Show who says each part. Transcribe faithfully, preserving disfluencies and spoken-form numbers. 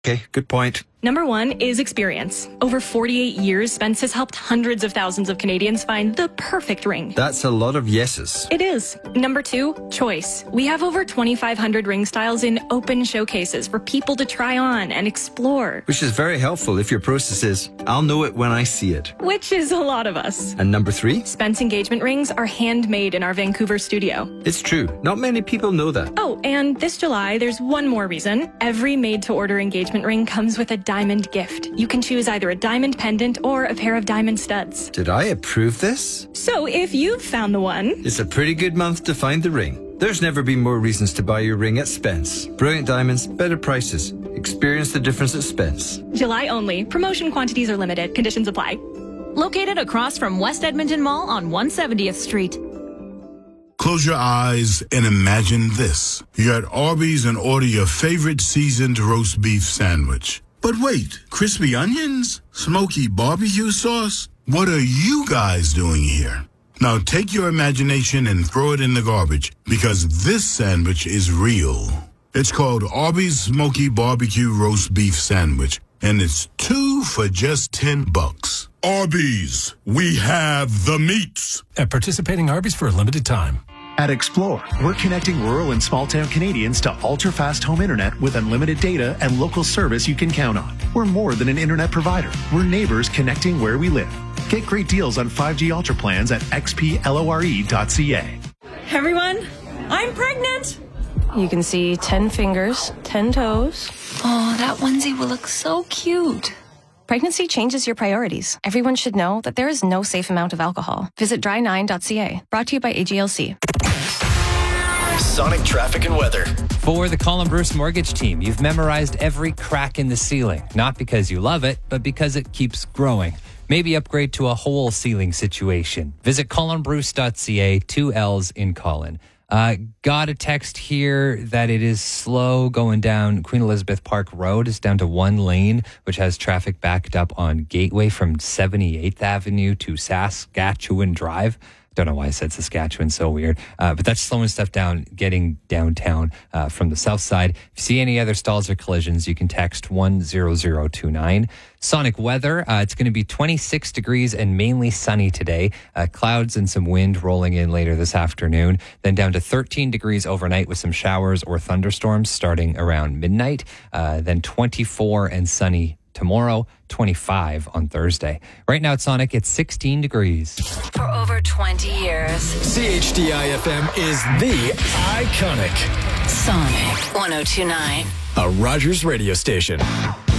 Speaker 1: Okay, good point.
Speaker 2: Number one is experience. Over forty-eight years, Spence has helped hundreds of thousands of Canadians find the perfect ring.
Speaker 1: That's a lot of yeses.
Speaker 2: It is. Number two, choice. We have over twenty-five hundred ring styles in open showcases for people to try on and explore.
Speaker 1: Which is very helpful if your process is, I'll know it when I see it.
Speaker 2: Which is a lot of us.
Speaker 1: And number three?
Speaker 2: Spence engagement rings are handmade in our Vancouver studio.
Speaker 1: It's true. Not many people know that.
Speaker 2: Oh, and this July, there's one more reason. Every made-to-order engagement ring comes with a diamond gift. You can choose either a diamond pendant or a pair of diamond studs.
Speaker 1: Did I approve this?
Speaker 2: So if you've found the one...
Speaker 1: It's a pretty good month to find the ring. There's never been more reasons to buy your ring at Spence. Brilliant diamonds, better prices. Experience the difference at Spence.
Speaker 2: July only. Promotion quantities are limited. Conditions apply.
Speaker 3: Located across from West Edmonton Mall on one hundred seventieth Street.
Speaker 4: Close your eyes and imagine this. You're at Arby's and order your favorite seasoned roast beef sandwich. But wait, crispy onions? Smoky barbecue sauce? What are you guys doing here? Now take your imagination and throw it in the garbage, because this sandwich is real. It's called Arby's Smoky Barbecue Roast Beef Sandwich, and it's two for just ten bucks. Arby's, we have the meats.
Speaker 5: At participating Arby's for a limited time.
Speaker 6: At Explore, we're connecting rural and small-town Canadians to ultra-fast home internet with unlimited data and local service you can count on. We're more than an internet provider. We're neighbors connecting where we live. Get great deals on five G Ultra plans at x p lore dot c a.
Speaker 7: Everyone, I'm pregnant.
Speaker 8: You can see ten fingers, ten toes.
Speaker 9: Oh, that onesie will look so cute.
Speaker 8: Pregnancy changes your priorities. Everyone should know that there is no safe amount of alcohol. Visit dry nine dot c a. Brought to you by A G L C.
Speaker 10: Sonic traffic and weather.
Speaker 11: For the Colin Bruce Mortgage team, you've memorized every crack in the ceiling. Not because you love it, but because it keeps growing. Maybe upgrade to a whole ceiling situation. Visit colin bruce dot c a, two L's in Colin. Uh, got a text here that it is slow going down Queen Elizabeth Park Road. It's down to one lane, which has traffic backed up on Gateway from seventy-eighth Avenue to Saskatchewan Drive. Don't know why I said Saskatchewan, so weird. Uh, but that's slowing stuff down, getting downtown uh, from the south side. If you see any other stalls or collisions, you can text one zero zero two nine. Sonic weather, uh, it's going to be twenty-six degrees and mainly sunny today. Uh, clouds and some wind rolling in later this afternoon. Then down to thirteen degrees overnight with some showers or thunderstorms starting around midnight. Uh, then twenty-four and sunny tomorrow, twenty-five on Thursday. Right now at Sonic, it's sixteen degrees.
Speaker 9: For over twenty years,
Speaker 10: C H D I F M is the iconic
Speaker 9: Sonic one oh two nine.
Speaker 10: A Rogers radio station.